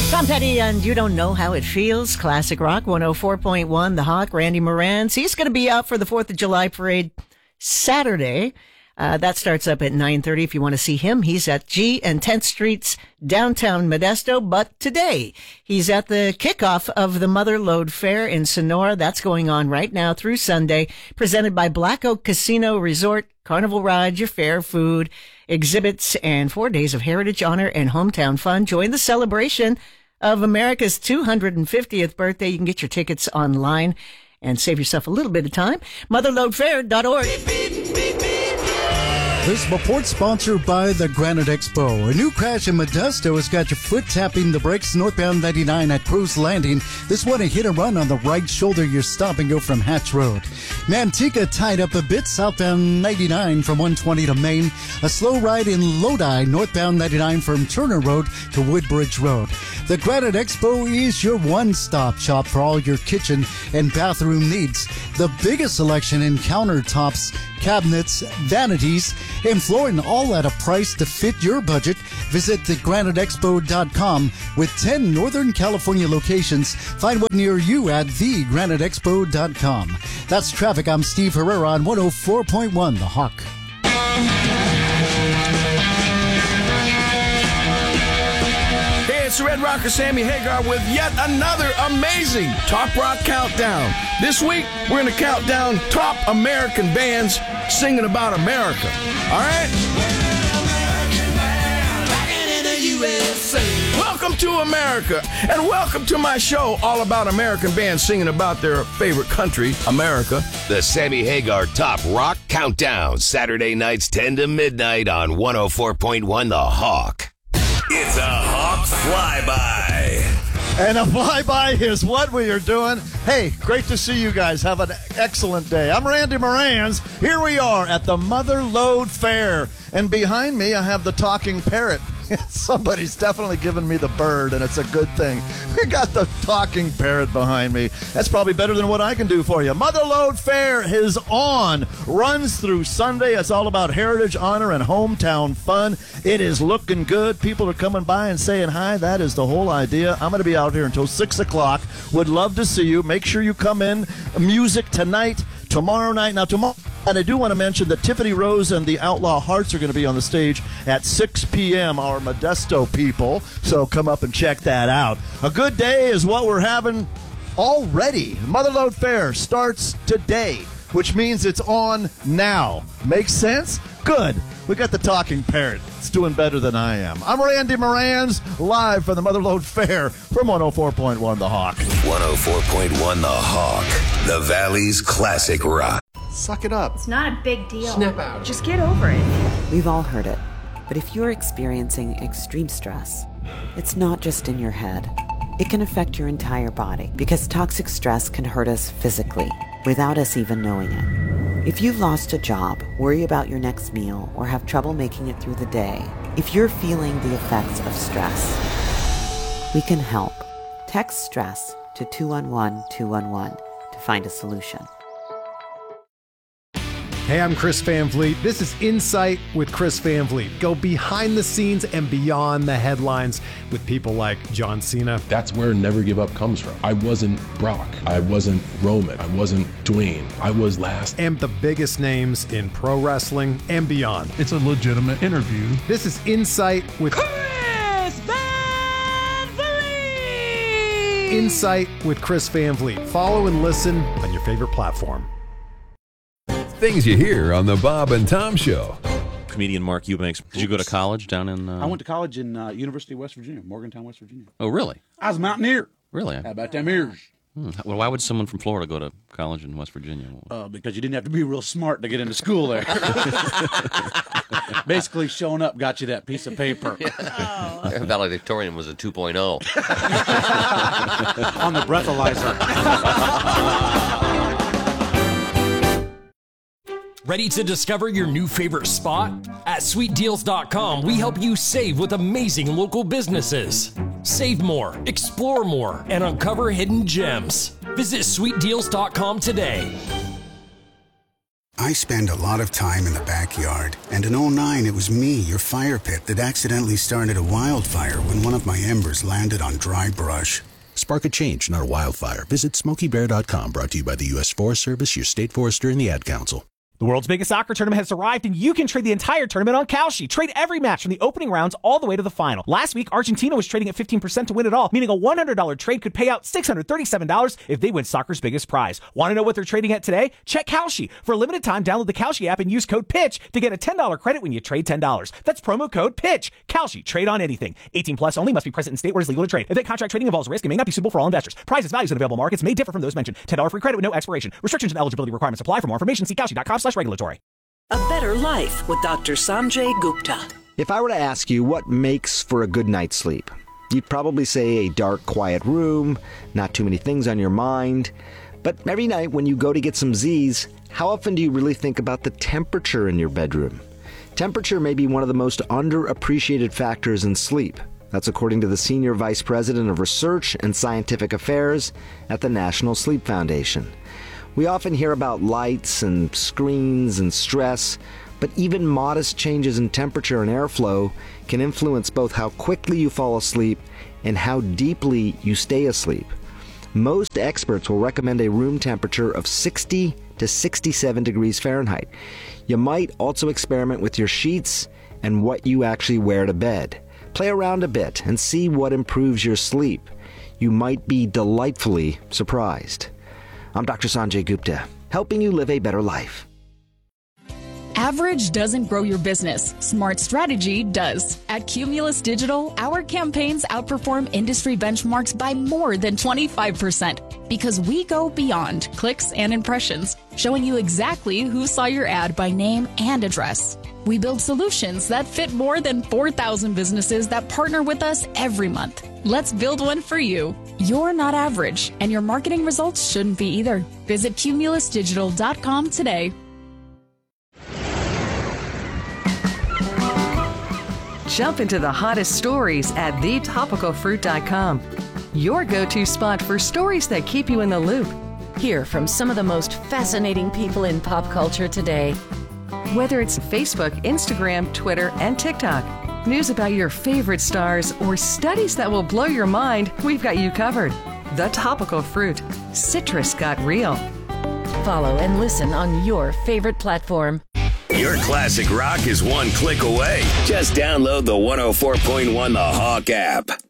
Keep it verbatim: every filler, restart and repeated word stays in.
Tom Petty and You Don't Know How It Feels. Classic Rock one oh four point one. The Hawk, Randy Moran. He's going to be out for the fourth of July parade Saturday. Uh, that starts up at nine thirty. If you want to see him, he's at G and tenth Streets, downtown Modesto. But today, he's at the kickoff of the Mother Lode Fair in Sonora. That's going on right now through Sunday, presented by Black Oak Casino Resort. Carnival rides, your fair, food, exhibits, and four days of heritage, honor, and hometown fun. Join the celebration of America's two hundred fiftieth birthday. You can get your tickets online and save yourself a little bit of time. mother lode fair dot org. This report sponsored by the Granite Expo. A new crash in Modesto has got your foot tapping the brakes northbound ninety-nine at Cruz Landing. This one a hit and run on the right shoulder. Your stop and go from Hatch Road. Manteca tied up a bit southbound ninety-nine from one twenty to Main. A slow ride in Lodi northbound ninety-nine from Turner Road to Woodbridge Road. The Granite Expo is your one-stop shop for all your kitchen and bathroom needs. The biggest selection in countertops, cabinets, vanities, and flooring, all at a price to fit your budget. Visit the granite expo dot com. With ten Northern California locations, find one near you at the granite expo dot com. That's traffic. I'm Steve Herrera on one oh four point one The Hawk. It's Red Rocker Sammy Hagar with yet another amazing Top Rock Countdown. This week, we're going to count down top American bands singing about America. All right? Welcome to America, and welcome to my show all about American bands singing about their favorite country, America. The Sammy Hagar Top Rock Countdown, Saturday nights ten to midnight on one oh four point one The Hawk. It's a Hawk Flyby. And a flyby is what we are doing. Hey, great to see you guys. Have an excellent day. I'm Randy Morans. Here we are at the Mother Lode Fair. And behind me, I have the talking parrot. Somebody's definitely giving me the bird, and it's a good thing. We got the talking parrot behind me. That's probably better than what I can do for you. Mother Lode Fair is on. Runs through Sunday. It's all about heritage, honor, and hometown fun. It is looking good. People are coming by and saying hi. That is the whole idea. I'm going to be out here until six o'clock. Would love to see you. Make sure you come in. Music tonight, tomorrow night. Now, tomorrow... And I do want to mention that Tiffany Rose and the Outlaw Hearts are going to be on the stage at six p.m., our Modesto people. So come up and check that out. A good day is what we're having already. Mother Lode Fair starts today, which means it's on now. Makes sense? Good. We got the talking parrot. It's doing better than I am. I'm Randy Morans, live from the Mother Lode Fair from one oh four point one The Hawk. one oh four point one The Hawk, the Valley's classic rock. Suck it up. It's not a big deal. Snap out. Just get over it. We've all heard it. But if you're experiencing extreme stress, it's not just in your head. It can affect your entire body because toxic stress can hurt us physically without us even knowing it. If you've lost a job, worry about your next meal, or have trouble making it through the day, if you're feeling the effects of stress, we can help. Text STRESS to two one one two one one to find a solution. Hey, I'm Chris Van Vliet. This is Insight with Chris Van Vliet. Go behind the scenes and beyond the headlines with people like John Cena. That's where Never Give Up comes from. I wasn't Brock. I wasn't Roman. I wasn't Dwayne. I was last. And the biggest names in pro wrestling and beyond. It's a legitimate interview. This is Insight with Chris Van Vliet. Insight with Chris Van Vliet. Follow and listen on your favorite platform. Things you hear on the Bob and Tom Show. Comedian Mark Eubanks. Did you go to college down in... Uh... I went to college in uh, University of West Virginia, Morgantown, West Virginia. Oh, really? I was a mountaineer. Really? How about them ears? Hmm. Well, why would someone from Florida go to college in West Virginia? Uh, because you didn't have to be real smart to get into school there. Basically, showing up got you that piece of paper. Oh. Valedictorian was a two point oh. On the breathalyzer. Ready to discover your new favorite spot? At sweet deals dot com, we help you save with amazing local businesses. Save more, explore more, and uncover hidden gems. Visit sweet deals dot com today. I spend a lot of time in the backyard, and in oh nine it was me, your fire pit, that accidentally started a wildfire when one of my embers landed on dry brush. Spark a change, not a wildfire. Visit Smokey Bear dot com, brought to you by the U S Forest Service, your state forester, and the Ad Council. The world's biggest soccer tournament has arrived, and you can trade the entire tournament on Kalshi. Trade every match from the opening rounds all the way to the final. Last week, Argentina was trading at fifteen percent to win it all, meaning a one hundred dollars trade could pay out six hundred thirty-seven dollars if they win soccer's biggest prize. Want to know what they're trading at today? Check Kalshi. For a limited time, download the Kalshi app and use code PITCH to get a ten dollars credit when you trade ten dollars. That's promo code PITCH. Kalshi. Trade on anything. eighteen plus only. Must be present in state where it's legal to trade. If that contract trading involves risk, it may not be suitable for all investors. Prices, values, and available markets may differ from those mentioned. ten dollars free credit with no expiration. Restrictions and eligibility requirements apply. For more information, see kalshi dot com slash regulatory. A Better Life with Doctor Sanjay Gupta. If I were to ask you what makes for a good night's sleep, you'd probably say a dark, quiet room, not too many things on your mind. But every night when you go to get some Z's, how often do you really think about the temperature in your bedroom? Temperature may be one of the most underappreciated factors in sleep. That's according to the Senior Vice President of Research and Scientific Affairs at the National Sleep Foundation. We often hear about lights and screens and stress, but even modest changes in temperature and airflow can influence both how quickly you fall asleep and how deeply you stay asleep. Most experts will recommend a room temperature of sixty to sixty-seven degrees Fahrenheit. You might also experiment with your sheets and what you actually wear to bed. Play around a bit and see what improves your sleep. You might be delightfully surprised. I'm Doctor Sanjay Gupta, helping you live a better life. Average doesn't grow your business. Smart strategy does. At Cumulus Digital, our campaigns outperform industry benchmarks by more than twenty-five percent because we go beyond clicks and impressions, showing you exactly who saw your ad by name and address. We build solutions that fit more than four thousand businesses that partner with us every month. Let's build one for you. You're not average, and your marketing results shouldn't be either. Visit cumulus digital dot com today. Jump into the hottest stories at the topical fruit dot com. Your go-to spot for stories that keep you in the loop. Hear from some of the most fascinating people in pop culture today. Whether it's Facebook, Instagram, Twitter, and TikTok, news about your favorite stars, or studies that will blow your mind, we've got you covered. The Topical Fruit. Citrus got real. Follow and listen on your favorite platform. Your classic rock is one click away. Just download the one oh four point one The Hawk app.